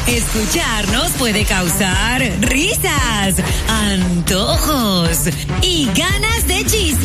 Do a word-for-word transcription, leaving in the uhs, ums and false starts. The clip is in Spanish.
Escucharnos puede causar risas, antojos y ganas de chisme.